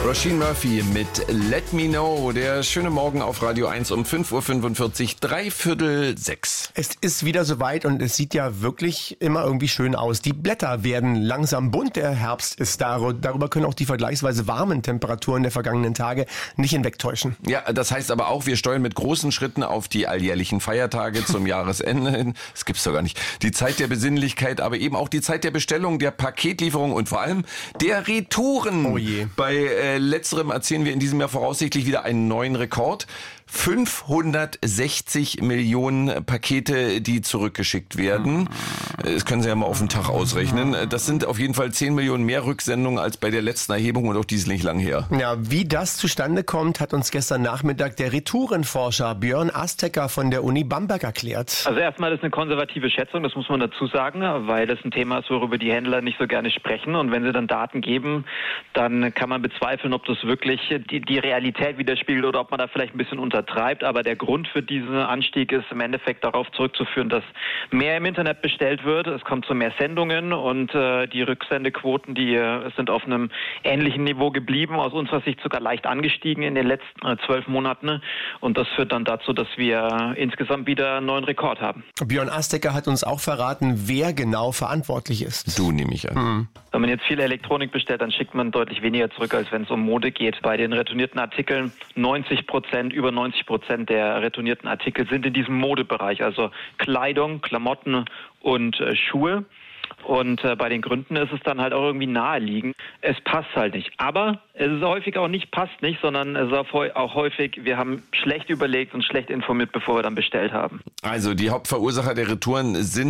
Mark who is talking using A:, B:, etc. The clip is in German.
A: Roisin Murphy mit Let Me Know. Der schöne Morgen auf Radio 1 um 5.45 Uhr, 5:45.
B: Es ist wieder soweit und es sieht ja wirklich immer irgendwie schön aus. Die Blätter werden langsam bunt, der Herbst ist da. Darüber können auch die vergleichsweise warmen Temperaturen der vergangenen Tage nicht hinwegtäuschen.
A: Ja, das heißt aber auch, wir steuern mit großen Schritten auf die alljährlichen Feiertage zum Jahresende hin. Das gibt's doch gar nicht. Die Zeit der Besinnlichkeit, aber eben auch die Zeit der Bestellung, der Paketlieferung und vor allem der Retouren.
B: Oh je.
A: Bei letzterem erzielen wir in diesem Jahr voraussichtlich wieder einen neuen Rekord. 560 Millionen Pakete, die zurückgeschickt werden. Das können Sie ja mal auf den Tag ausrechnen. Das sind auf jeden Fall 10 Millionen mehr Rücksendungen als bei der letzten Erhebung und auch die ist nicht lang her.
B: Ja, wie das zustande kommt, hat uns gestern Nachmittag der Retourenforscher Björn Astecker von der Uni Bamberg erklärt.
C: Also erstmal, das ist eine konservative Schätzung, das muss man dazu sagen, weil das ein Thema ist, worüber die Händler nicht so gerne sprechen. Und wenn sie dann Daten geben, dann kann man bezweifeln, ob das wirklich die Realität widerspiegelt oder ob man da vielleicht ein bisschen untertreibt. Aber der Grund für diesen Anstieg ist im Endeffekt darauf zurückzuführen, dass mehr im Internet bestellt wird. Es kommt zu mehr Sendungen und die Rücksendequoten, die sind auf einem ähnlichen Niveau geblieben, aus unserer Sicht sogar leicht angestiegen in den letzten 12 Monaten. Und das führt dann dazu, dass wir insgesamt wieder einen neuen Rekord haben.
B: Björn Astecker hat uns auch verraten, wer genau verantwortlich ist.
A: Du, nehme ich an.
C: Wenn man jetzt viel Elektronik bestellt, dann schickt man deutlich weniger zurück, als wenn es um Mode geht. Bei den retournierten Artikeln über 90% der retournierten Artikel sind in diesem Modebereich, also Kleidung, Klamotten und Schuhe. Und bei den Gründen ist es dann halt auch irgendwie naheliegend. Es passt halt nicht. Aber es ist häufig auch nicht, passt nicht, sondern es ist auch häufig, wir haben schlecht überlegt und schlecht informiert, bevor wir dann bestellt haben.
A: Also die Hauptverursacher der Retouren sind